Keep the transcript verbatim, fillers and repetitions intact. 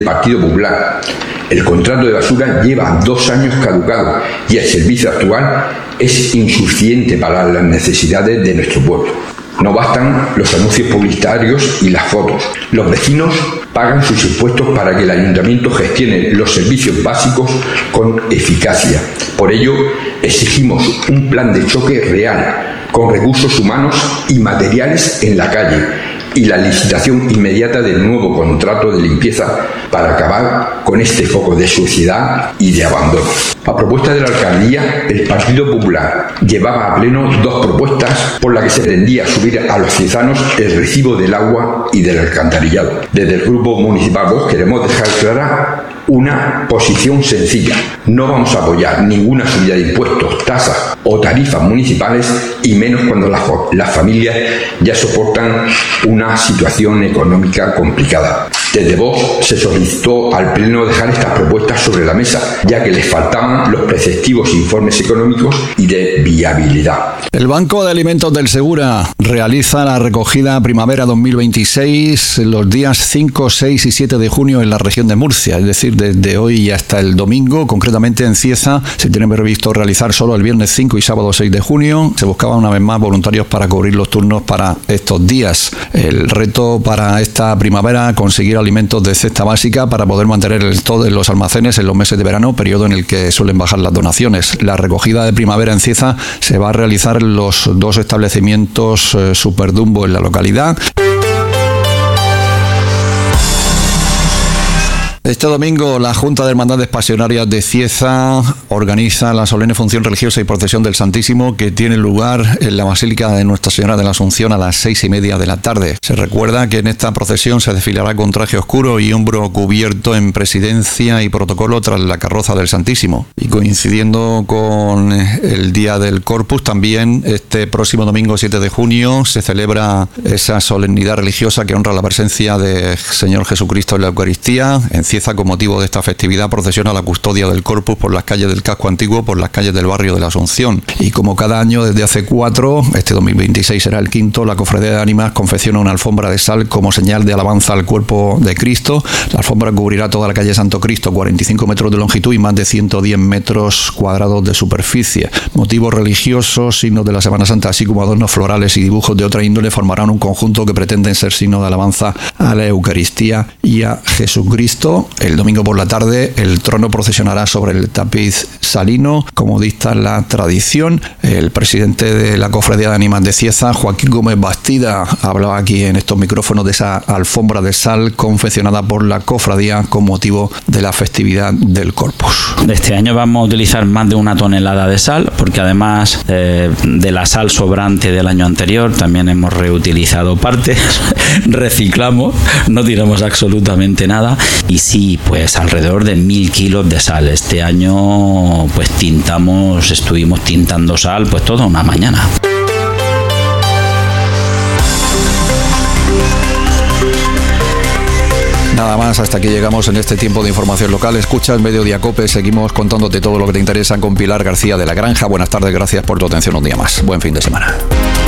Partido Popular. El contrato de basura lleva dos años caducado y el servicio actual es insuficiente para las necesidades de nuestro pueblo. No bastan los anuncios publicitarios y las fotos. Los vecinos pagan sus impuestos para que el ayuntamiento gestione los servicios básicos con eficacia. Por ello, exigimos un plan de choque real, con recursos humanos y materiales en la calle, y la licitación inmediata del nuevo contrato de limpieza para acabar con este foco de suciedad y de abandono. A propuesta de la alcaldía, el Partido Popular llevaba a pleno dos propuestas por las que se pretendía subir a los ciezanos el recibo del agua y del alcantarillado. Desde el Grupo Municipal Vox queremos dejar clara una posición sencilla. No vamos a apoyar ninguna subida de impuestos, tasas o tarifas municipales, y menos cuando las, las familias ya soportan una situación económica complicada. Desde Vox se solicitó al Pleno dejar estas propuestas sobre la mesa, ya que les faltaban los preceptivos informes económicos y de viabilidad. El Banco de Alimentos del Segura realiza la recogida primavera dos mil veintiséis los días cinco, seis y siete de junio en la región de Murcia, es decir, desde hoy y hasta el domingo. Concretamente en Cieza se tiene previsto realizar solo el viernes cinco y sábado seis de junio. Se buscaban una vez más voluntarios para cubrir los turnos para estos días. El reto para esta primavera, conseguir alimentos de cesta básica para poder mantener el stock en los almacenes en los meses de verano, periodo en el que suelen bajar las donaciones. La recogida de primavera en Cieza se va a realizar en los dos establecimientos eh, Superdumbo en la localidad. Este domingo la Junta de Hermandades Pasionarias de Cieza organiza la solemne función religiosa y procesión del Santísimo, que tiene lugar en la Basílica de Nuestra Señora de la Asunción a las seis y media de la tarde. Se recuerda que en esta procesión se desfilará con traje oscuro y hombro cubierto en presidencia y protocolo tras la carroza del Santísimo. Y coincidiendo con el Día del Corpus, también este próximo domingo siete de junio se celebra esa solemnidad religiosa que honra la presencia del Señor Jesucristo en la Eucaristía. En Cieza, con motivo de esta festividad, procesiona la custodia del Corpus por las calles del casco antiguo, por las calles del barrio de la Asunción. Y como cada año desde hace cuatro, este dos mil veintiséis será el quinto, la Cofradía de Ánimas confecciona una alfombra de sal como señal de alabanza al cuerpo de Cristo. La alfombra cubrirá toda la calle Santo Cristo, cuarenta y cinco metros de longitud y más de ciento diez metros cuadrados de superficie. Motivos religiosos, signos de la Semana Santa, así como adornos florales y dibujos de otra índole formarán un conjunto que pretenden ser signo de alabanza a la Eucaristía y a Jesucristo. El domingo por la tarde el trono procesionará sobre el tapiz salino, como dicta la tradición. El presidente de la Cofradía de Ánimas de Cieza, Joaquín Gómez Bastida, hablaba aquí en estos micrófonos de esa alfombra de sal confeccionada por la cofradía con motivo de la festividad del Corpus. Este año vamos a utilizar más de una tonelada de sal, porque además eh, de la sal sobrante del año anterior también hemos reutilizado partes, reciclamos, no tiramos absolutamente nada. Y sí, pues alrededor de mil kilos de sal. Este año pues tintamos, estuvimos tintando sal pues toda una mañana. Nada más, hasta aquí llegamos en este tiempo de información local. Escuchas Mediodía Cope, seguimos contándote todo lo que te interesa con Pilar García de la Granja. Buenas tardes, gracias por tu atención un día más. Buen fin de semana.